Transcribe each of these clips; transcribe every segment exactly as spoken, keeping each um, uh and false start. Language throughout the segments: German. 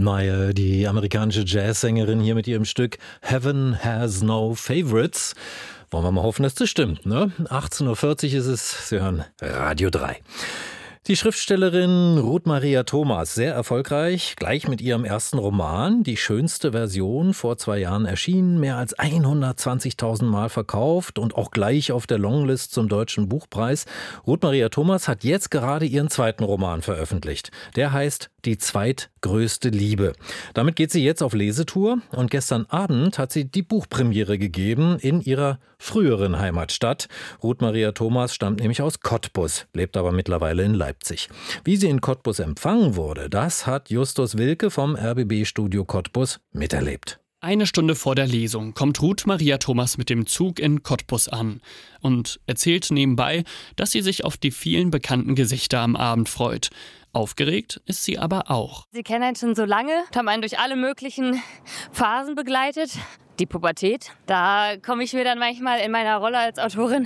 Naja, die amerikanische Jazzsängerin hier mit ihrem Stück Heaven Has No Favorites. Wollen wir mal hoffen, dass das stimmt, ne? achtzehn Uhr vierzig ist es, Sie hören Radio drei. Die Schriftstellerin Ruth Maria Thomas, sehr erfolgreich, gleich mit ihrem ersten Roman, Die schönste Version, vor zwei Jahren erschienen, mehr als hundertzwanzigtausend Mal verkauft und auch gleich auf der Longlist zum Deutschen Buchpreis. Ruth Maria Thomas hat jetzt gerade ihren zweiten Roman veröffentlicht. Der heißt Die zweitgrößte Liebe. Damit geht sie jetzt auf Lesetour und gestern Abend hat sie die Buchpremiere gegeben in ihrer früheren Heimatstadt. Ruth Maria Thomas stammt nämlich aus Cottbus, lebt aber mittlerweile in Leipzig. Wie sie in Cottbus empfangen wurde, das hat Justus Wilke vom R B B-Studio Cottbus miterlebt. Eine Stunde vor der Lesung kommt Ruth Maria Thomas mit dem Zug in Cottbus an und erzählt nebenbei, dass sie sich auf die vielen bekannten Gesichter am Abend freut. Aufgeregt ist sie aber auch. Sie kennen einen schon so lange, haben einen durch alle möglichen Phasen begleitet. Die Pubertät, da komme ich mir dann manchmal in meiner Rolle als Autorin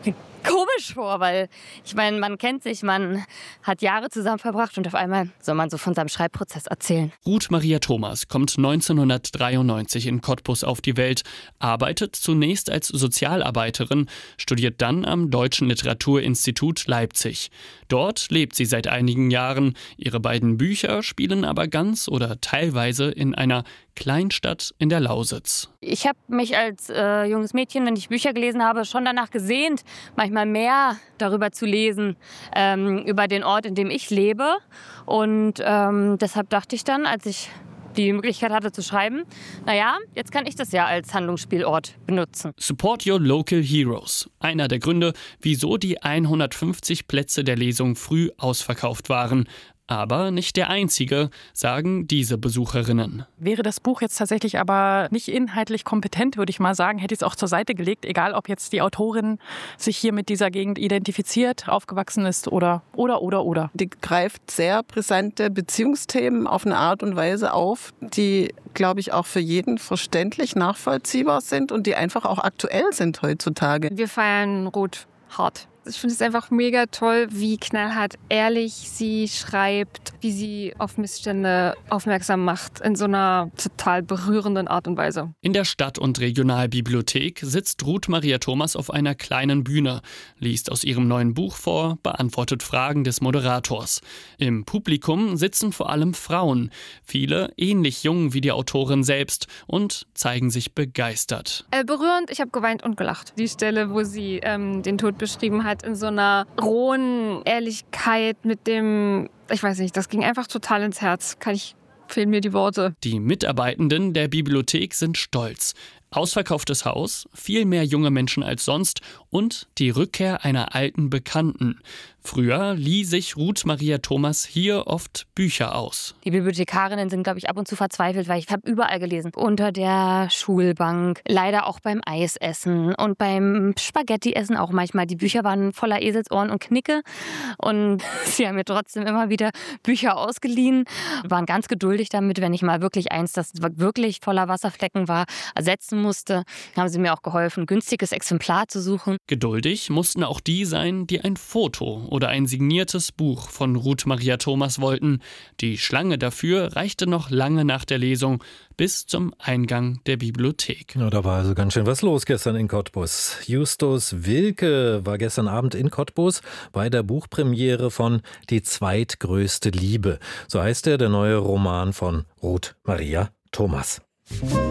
komisch vor, weil ich meine, man kennt sich, man hat Jahre zusammen verbracht und auf einmal soll man so von seinem Schreibprozess erzählen. Ruth Maria Thomas kommt neunzehnhundertdreiundneunzig in Cottbus auf die Welt, arbeitet zunächst als Sozialarbeiterin, studiert dann am Deutschen Literaturinstitut Leipzig. Dort lebt sie seit einigen Jahren. Ihre beiden Bücher spielen aber ganz oder teilweise in einer Kleinstadt in der Lausitz. Ich habe mich als äh, junges Mädchen, wenn ich Bücher gelesen habe, schon danach gesehnt, manchmal mehr darüber zu lesen, ähm, über den Ort, in dem ich lebe. Und ähm, deshalb dachte ich dann, als ich die Möglichkeit hatte zu schreiben, naja, jetzt kann ich das ja als Handlungsspielort benutzen. Support Your Local Heroes. Einer der Gründe, wieso die hundertfünfzig Plätze der Lesung früh ausverkauft waren. Aber nicht der einzige, sagen diese Besucherinnen. Wäre das Buch jetzt tatsächlich aber nicht inhaltlich kompetent, würde ich mal sagen, hätte ich es auch zur Seite gelegt, egal ob jetzt die Autorin sich hier mit dieser Gegend identifiziert, aufgewachsen ist oder, oder, oder, oder. Die greift sehr brisante Beziehungsthemen auf eine Art und Weise auf, die, glaube ich, auch für jeden verständlich nachvollziehbar sind und die einfach auch aktuell sind heutzutage. Wir feiern Ruth hart. Ich finde es einfach mega toll, wie knallhart ehrlich sie schreibt, wie sie auf Missstände aufmerksam macht, in so einer total berührenden Art und Weise. In der Stadt- und Regionalbibliothek sitzt Ruth Maria Thomas auf einer kleinen Bühne, liest aus ihrem neuen Buch vor, beantwortet Fragen des Moderators. Im Publikum sitzen vor allem Frauen, viele ähnlich jung wie die Autorin selbst und zeigen sich begeistert. Äh, berührend, ich habe geweint und gelacht. Die Stelle, wo sie ähm, den Tod beschrieben hat, in so einer rohen Ehrlichkeit mit dem, ich weiß nicht, das ging einfach total ins Herz. Kann ich, fehlen mir die Worte. Die Mitarbeitenden der Bibliothek sind stolz. Ausverkauftes Haus, viel mehr junge Menschen als sonst und die Rückkehr einer alten Bekannten. Früher lieh sich Ruth Maria Thomas hier oft Bücher aus. Die Bibliothekarinnen sind, glaube ich, ab und zu verzweifelt, weil ich habe überall gelesen. Unter der Schulbank, leider auch beim Eisessen und beim Spaghettieessen auch manchmal. Die Bücher waren voller Eselsohren und Knicke und sie haben mir trotzdem immer wieder Bücher ausgeliehen. Waren ganz geduldig damit, wenn ich mal wirklich eins, das wirklich voller Wasserflecken war, ersetzen musste. Haben sie mir auch geholfen, ein günstiges Exemplar zu suchen. Geduldig mussten auch die sein, die ein Foto oder ein signiertes Buch von Ruth Maria Thomas wollten. Die Schlange dafür reichte noch lange nach der Lesung bis zum Eingang der Bibliothek. Ja, da war also ganz schön was los gestern in Cottbus. Justus Wilke war gestern Abend in Cottbus bei der Buchpremiere von Die zweitgrößte Liebe. So heißt er, der neue Roman von Ruth Maria Thomas.